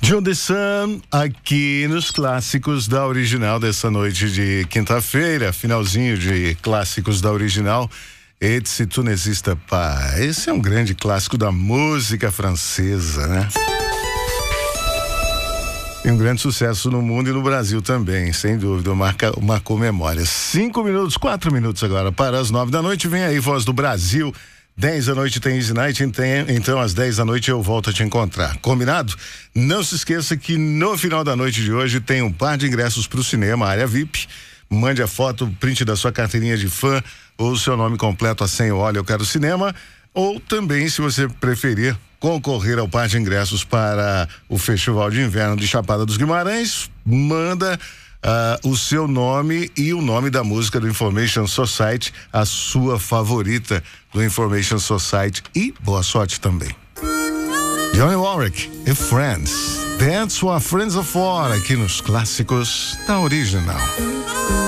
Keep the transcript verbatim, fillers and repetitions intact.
John The Sun, aqui nos clássicos da original dessa noite de quinta-feira, finalzinho de clássicos da original. Et si tu n'existes pas. Esse é um grande clássico da música francesa, né? E um grande sucesso no mundo e no Brasil também, sem dúvida, marca, marcou memória. Cinco minutos, quatro minutos agora para as nove da noite, vem aí Voz do Brasil. Dez da noite tem Easy Night, então às dez da noite eu volto a te encontrar. Combinado? Não se esqueça que no final da noite de hoje tem um par de ingressos para o cinema, área V I P. Mande a foto, print da sua carteirinha de fã ou o seu nome completo a senha Olha, eu quero cinema. Ou também, se você preferir, concorrer ao par de ingressos para o Festival de Inverno de Chapada dos Guimarães, manda uh, o seu nome e o nome da música do Information Society, a sua favorita do Information Society, e boa sorte também. Johnny Warwick e Friends. That's what Friends are for, aqui nos clássicos da original.